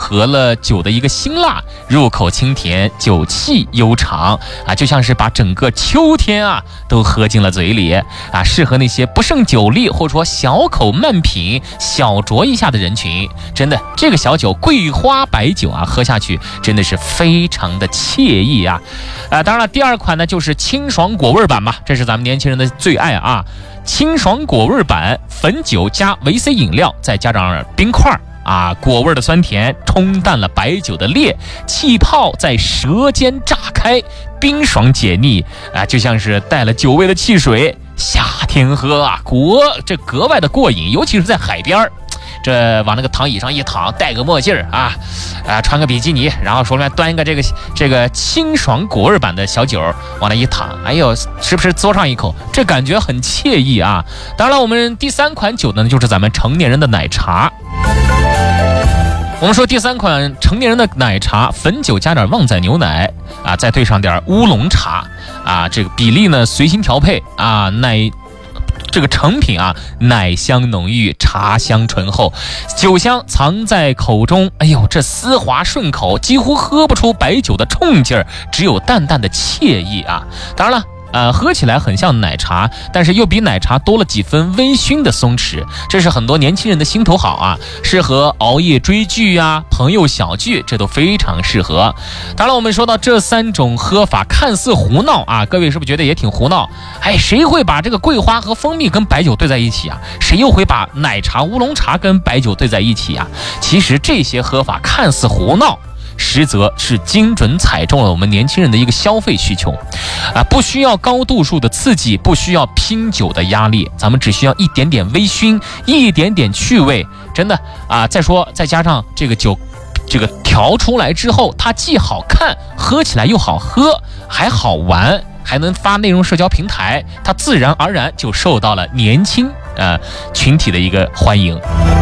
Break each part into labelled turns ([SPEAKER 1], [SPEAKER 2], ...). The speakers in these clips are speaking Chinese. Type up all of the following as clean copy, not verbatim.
[SPEAKER 1] 合了酒的一个辛辣，入口清甜，酒气悠长啊，就像是把整个秋天啊都喝进了嘴里啊，适合那些不胜酒力或者说小口慢品、小酌一下的人群。真的，这个小酒桂花白酒啊，喝下去真的是非常的惬意啊！当然了，第二款呢就是清爽果味版嘛，这是咱们年轻人的最爱啊。清爽果味版，汾酒加维 C 饮料，再加上冰块啊，果味的酸甜冲淡了白酒的烈，气泡在舌尖炸开，冰爽解腻啊，就像是带了酒味的汽水，夏天喝啊，这格外的过瘾，尤其是在海边这往那个躺椅上一躺，戴个墨镜啊，穿个比基尼，然后手里面端一个这个清爽果味版的小酒，往那一躺，哎呦，是不是嘬上一口，这感觉很惬意啊！当然了，我们第三款酒呢，就是咱们成年人的奶茶。我们说第三款成年人的奶茶，汾酒加点旺仔牛奶啊，再兑上点乌龙茶啊，这个比例呢随心调配啊，这个成品啊，奶香浓郁，茶香醇厚，酒香藏在口中，哎呦，这丝滑顺口，几乎喝不出白酒的冲劲儿，只有淡淡的惬意啊。当然了。喝起来很像奶茶，但是又比奶茶多了几分微醺的松弛，这是很多年轻人的心头好啊，适合熬夜追剧啊，朋友小聚，这都非常适合。当然我们说到这三种喝法看似胡闹啊，各位是不是觉得也挺胡闹？哎，谁会把这个桂花和蜂蜜跟白酒兑在一起啊？谁又会把奶茶、乌龙茶跟白酒兑在一起啊？其实这些喝法看似胡闹，实则是精准踩中了我们年轻人的一个消费需求啊！不需要高度数的刺激，不需要拼酒的压力，咱们只需要一点点微醺，一点点趣味，真的啊！再说再加上这个酒，这个调出来之后，它既好看，喝起来又好喝，还好玩，还能发内容社交平台，它自然而然就受到了年轻群体的一个欢迎。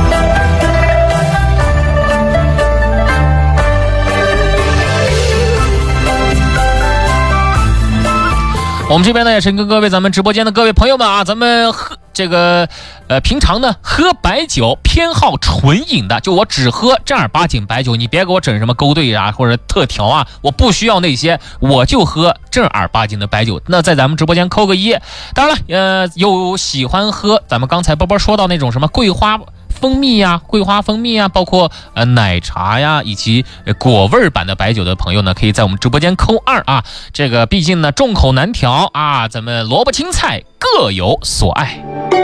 [SPEAKER 1] 我们这边呢也是跟各位咱们直播间的各位朋友们啊，咱们喝这个平常呢喝白酒偏好纯饮的，就我只喝正儿八经白酒，你别给我整什么勾兑啊或者特调啊，我不需要那些，我就喝正儿八经的白酒。那在咱们直播间扣个一。当然了，有喜欢喝咱们刚才波波说到那种什么桂花蜂蜜呀、桂花蜂蜜啊，包括奶茶呀，以及果味版的白酒的朋友呢，可以在我们直播间扣2啊。这个毕竟呢众口难调啊，咱们萝卜青菜各有所爱。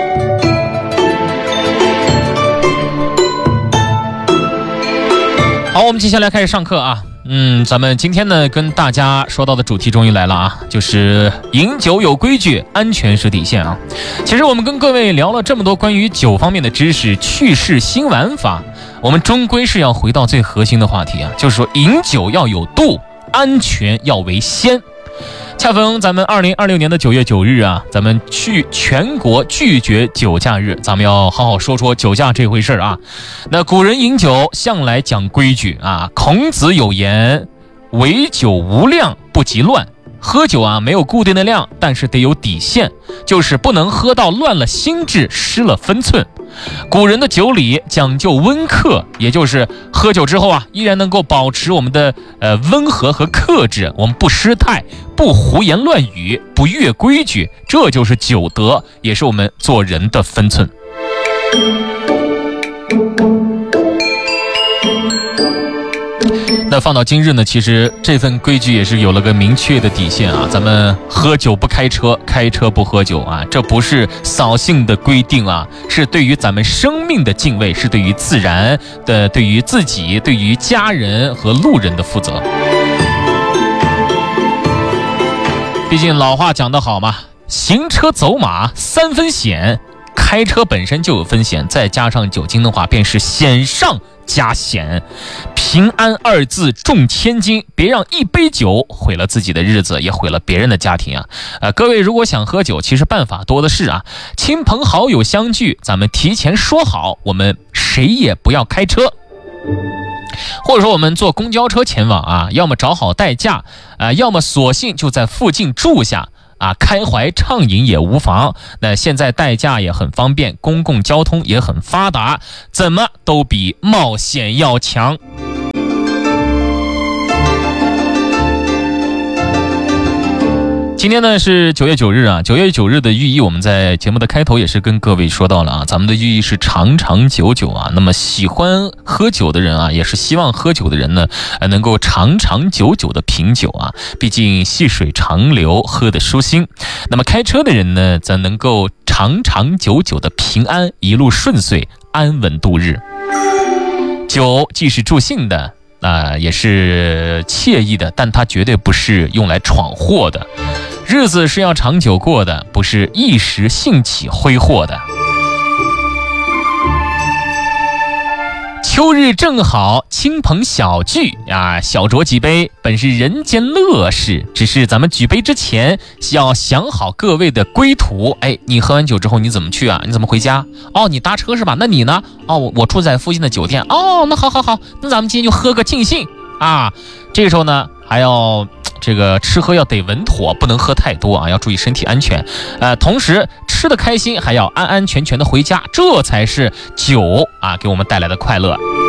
[SPEAKER 1] 好，我们接下来开始上课啊。咱们今天呢跟大家说到的主题终于来了啊，就是饮酒有规矩，安全是底线啊。其实我们跟各位聊了这么多关于酒方面的知识、趣事、新玩法，我们终归是要回到最核心的话题啊，就是说饮酒要有度，安全要为先。恰逢咱们2026年的9月9日啊，咱们去全国拒绝酒驾日，咱们要好好说说酒驾这回事啊。那古人饮酒向来讲规矩啊，孔子有言：唯酒无量，不及乱。喝酒啊，没有固定的量，但是得有底线，就是不能喝到乱了心智，失了分寸。古人的酒礼讲究温克，也就是喝酒之后啊，依然能够保持我们的温和和克制，我们不失态，不胡言乱语，不越规矩，这就是酒德，也是我们做人的分寸。那放到今日呢，其实这份规矩也是有了个明确的底线啊，咱们喝酒不开车，开车不喝酒啊，这不是扫兴的规定啊，是对于咱们生命的敬畏，是对于自然的，对于自己，对于家人和路人的负责。毕竟老话讲得好嘛，行车走马3分险，开车本身就有风险，再加上酒精的话，便是险上加险。平安2字重千金，别让一杯酒毁了自己的日子，也毁了别人的家庭啊！各位如果想喝酒，其实办法多的是啊，亲朋好友相聚，咱们提前说好，我们谁也不要开车。或者说我们坐公交车前往啊，要么找好代驾啊，要么索性就在附近住下啊，开怀畅饮也无妨。那现在代驾也很方便，公共交通也很发达，怎么都比冒险要强。今天呢是9月9日啊，9月9日的寓意我们在节目的开头也是跟各位说到了啊，咱们的寓意是长长久久啊。那么喜欢喝酒的人啊，也是希望喝酒的人呢，能够长长久久的品酒啊，毕竟细水长流，喝得舒心。那么开车的人呢，则能够长长久久的平安，一路顺遂，安稳度日。酒既是助兴的也是惬意的，但它绝对不是用来闯祸的。日子是要长久过的，不是一时兴起挥霍的。秋日正好，亲朋小聚啊，小酌几杯，本是人间乐事。只是咱们举杯之前，要想好各位的归途。哎，你喝完酒之后你怎么去啊？你怎么回家？哦，你搭车是吧？那你呢？哦，我住在附近的酒店。哦，那好，那咱们今天就喝个尽兴啊。这个时候呢，还要这个吃喝要得稳妥，不能喝太多啊，要注意身体安全。同时吃得开心，还要安安全全的回家，这才是酒啊给我们带来的快乐。